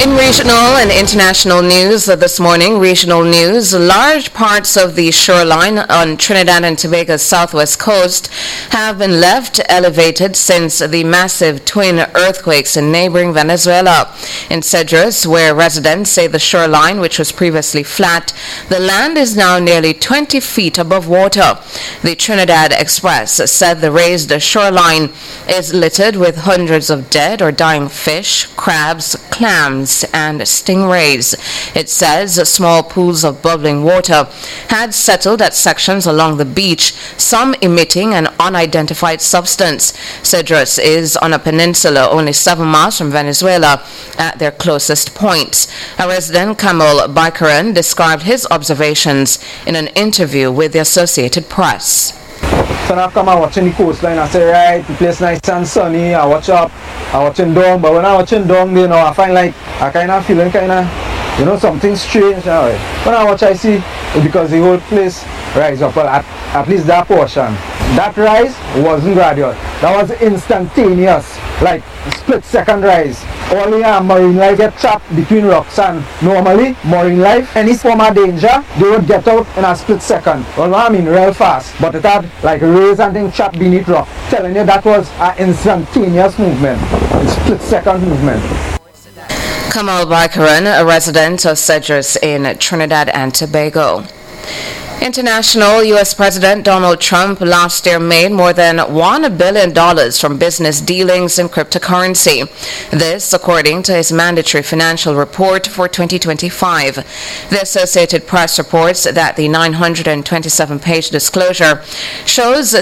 In regional and international news this morning, regional news, large parts of the shoreline on Trinidad and Tobago's southwest coast have been left elevated since the massive twin earthquakes in neighboring Venezuela. In Cedros, where residents say the shoreline, which was previously flat, the land is now nearly 20 feet above water. The Trinidad Express said the raised shoreline is littered with hundreds of dead or dying fish, crabs, clams, and stingrays. It says small pools of bubbling water had settled at sections along the beach, some emitting an unidentified substance. Cedros is on a peninsula only 7 miles from Venezuela at their closest points. A resident, Kamal Bikaran, described his observations in an interview with the Associated Press. So now I come and watching the coastline, I say, right, the place nice and sunny, I watch up, I watching down, but when I watching down, I find like, I kind of feeling something strange. Right? When I watch, I see, because the whole place rise up, well, at least that portion. That rise wasn't gradual, that was instantaneous, like split-second rise. Only marine life get trapped between rocks, and normally marine life, any form of danger, they would get out in a split second. Well, I mean real fast, but it had like rays and things trapped beneath rock. Telling you that was an instantaneous movement, a split-second movement. Kamal Bikaran, a resident of Cedros in Trinidad and Tobago. International, U.S. President Donald Trump last year made more than $1 billion from business dealings in cryptocurrency. This, according to his mandatory financial report for 2025. The Associated Press reports that the 927-page disclosure shows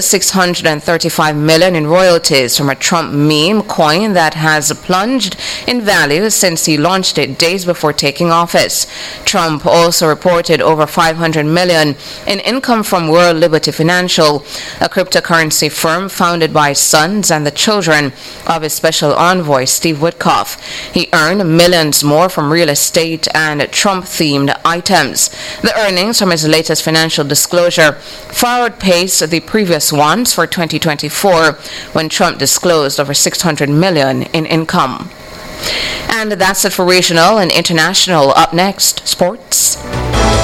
$635 million in royalties from a Trump meme coin that has plunged in value since he launched it days before taking office. Trump also reported over $500 million in income from World Liberty Financial, a cryptocurrency firm founded by sons and the children of his special envoy, Steve Witkoff. He earned millions more from real estate and Trump-themed items. The earnings from his latest financial disclosure far outpaced the previous ones for 2024, when Trump disclosed over $600 million in income. And that's it for regional and international. Up next, sports.